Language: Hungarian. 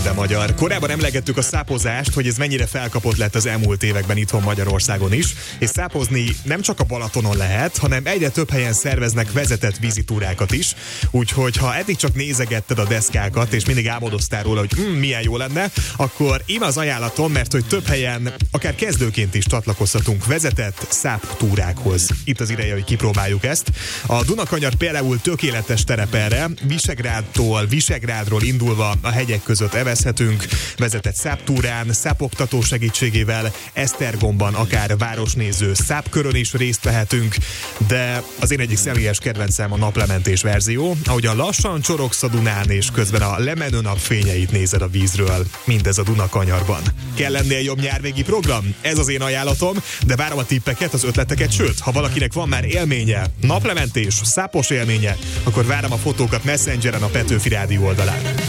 minden magyar. Korábban emlegettük a szápozást, hogy ez mennyire felkapott lett az elmúlt években itthon Magyarországon is, és szápozni nem csak a Balatonon lehet, hanem egyre több helyen szerveznek vezetett vízitúrákat is, úgyhogy ha eddig csak nézegetted a deszkákat, és mindig álmodoztál róla, hogy milyen jó lenne, akkor íme az ajánlatom, mert hogy több helyen, akár kezdőként is csatlakozhatunk vezetett száptúrákhoz. Itt az ideje, hogy kipróbáljuk ezt. A Dunakanyar például tökéletes terep erre, Visegrádról indulva a hegyek között evezhetünk, vezetett száptúrán, szápoktató segítségével, Esztergomban akár városnéző szápkörön is részt vehetünk, de az én egyik személyes kedvencem a naplementés verzió, ahogyan lassan csorogsz a Dunán, és közben a lemenő napfényeit nézed a vízről, mindez a Dunakanyarban. Kell lennél jobb nyárvégi program? Ez az én ajánlatom, de várom a tippeket, az ötleteket, sőt, ha valakinek van már élménye, naplementés, szápos élménye, akkor várom a fotókat Messengeren a Petőfi Rádió oldalán.